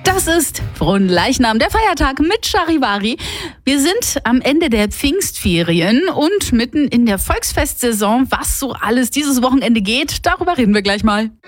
Das ist Fronleichnam, der Feiertag mit Charivari. Wir sind am Ende der Pfingstferien und mitten in der Volksfestsaison. Was so alles dieses Wochenende geht, darüber reden wir gleich mal.